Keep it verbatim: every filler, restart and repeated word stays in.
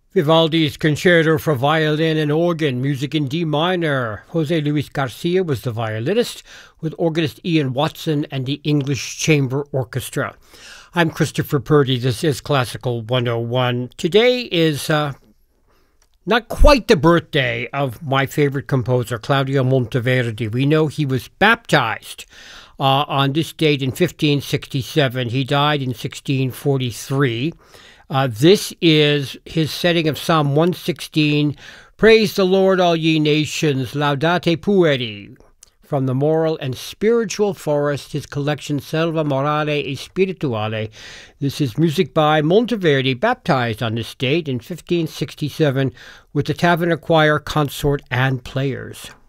Vivaldi's Concerto for Violin and Organ, music in D minor. Jose Luis Garcia was the violinist, with organist Ian Watson and the English Chamber Orchestra. I'm Christopher Purdy. This is Classical one oh one. Today is uh, not quite the birthday of my favorite composer, Claudio Monteverdi. We know he was baptized uh, on this date in fifteen sixty-seven. He died in sixteen forty-three. Uh, this is his setting of Psalm one sixteen, Praise the Lord, all ye nations, Laudate Pueri. From the Moral and Spiritual Forest, his collection Selva Morale e Spirituale. This is music by Monteverdi, baptized on this date in fifteen sixty-seven with the Taverner Choir, Consort, and Players.